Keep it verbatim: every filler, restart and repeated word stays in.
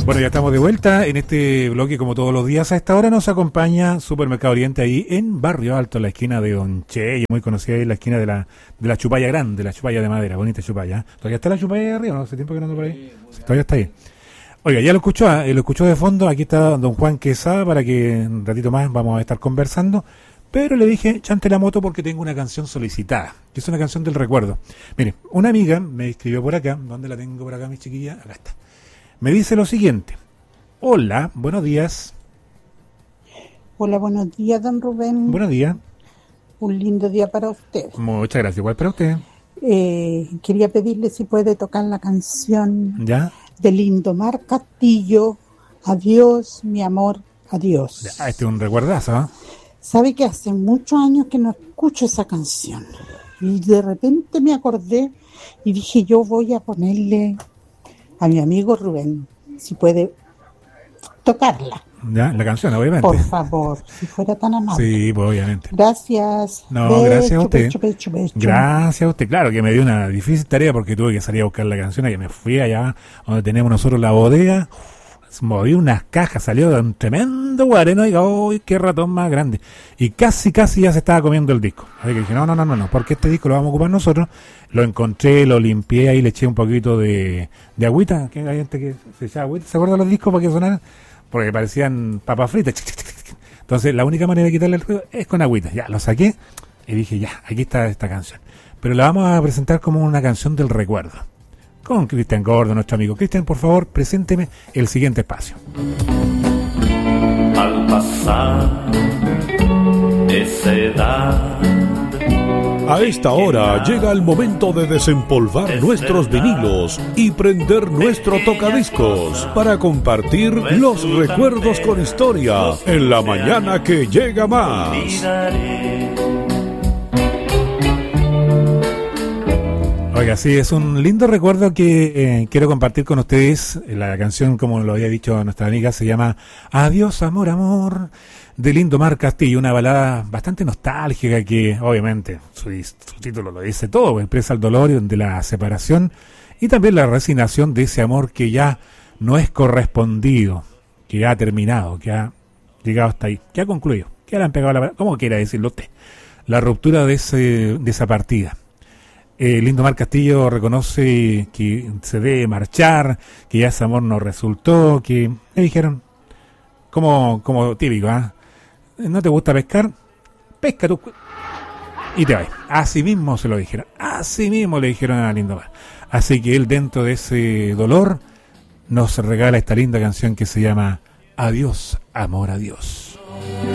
Bueno, ya estamos de vuelta en este bloque, como todos los días. A esta hora nos acompaña Supermercado Oriente ahí en Barrio Alto, en la esquina de Don Che, muy conocida ahí en la esquina de la de la chupalla grande, la chupalla de madera, bonita chupalla. ¿Todavía está la chupalla de arriba? ¿No? ¿Hace tiempo que no ando por ahí? Sí, todavía está ahí. Oiga, ya lo escuchó, ¿eh? Lo escuchó de fondo. Aquí está Don Juan Quesada, para que un ratito más vamos a estar conversando. Pero le dije, chante la moto porque tengo una canción solicitada, que es una canción del recuerdo. Mire, una amiga me escribió por acá. ¿Dónde la tengo por acá, mi chiquilla? Acá está. Me dice lo siguiente. Hola, buenos días. Hola, buenos días, don Rubén. Buenos días. Un lindo día para usted. Muchas gracias, igual para usted. Eh, quería pedirle si puede tocar la canción ¿Ya? de Lindomar Castillo, Adiós, mi amor, adiós. Ya, este es un recuerdazo, ¿eh? Sabe que hace muchos años que no escucho esa canción. Y de repente me acordé y dije, yo voy a ponerle a mi amigo Rubén, si puede tocarla. Ya, la canción, obviamente. Por favor, si fuera tan amable. Sí, pues obviamente. Gracias. No, becho, gracias a usted. Becho, becho, becho. Gracias a usted. Claro que me dio una difícil tarea porque tuve que salir a buscar la canción y me fui allá donde tenemos nosotros la bodega. Moví unas cajas, salió de un tremendo guareno y ¡uy, qué ratón más grande! Y casi, casi ya se estaba comiendo el disco. Así que dije, no, no, no, no, no, porque este disco lo vamos a ocupar nosotros. Lo encontré, lo limpié, ahí le eché un poquito de, de agüita, que hay gente que se echaba agüita. ¿Se acuerdan los discos para que sonaran? Porque parecían papas fritas. Entonces la única manera de quitarle el ruido es con agüita. Ya, lo saqué y dije, ya, aquí está esta canción. Pero la vamos a presentar como una canción del recuerdo. Con Cristian Gordo, nuestro amigo. Cristian, por favor, presénteme el siguiente espacio. Al pasar esa edad, a esta hora llega el momento de desempolvar nuestros vinilos y prender nuestro tocadiscos para compartir los recuerdos con historia en la mañana que llega más. Oiga, sí, es un lindo recuerdo que eh, quiero compartir con ustedes. La canción, como lo había dicho nuestra amiga, se llama Adiós, amor, amor, de Lindomar Castillo, una balada bastante nostálgica que, obviamente, su, su título lo dice todo, expresa el dolor de la separación y también la resignación de ese amor que ya no es correspondido, que ha terminado, que ha llegado hasta ahí, que ha concluido, que le han pegado la... ¿Cómo quiera decirlo usted? La ruptura de, ese, de esa partida. Eh, Lindomar Castillo reconoce que se debe marchar, que ya ese amor no resultó, que le dijeron, como, como típico, ¿ah? ¿eh? ¿No te gusta pescar? Pesca tú y te vas. Así mismo se lo dijeron, así mismo le dijeron a Lindomar. Así que él, dentro de ese dolor, nos regala esta linda canción que se llama Adiós, amor, adiós.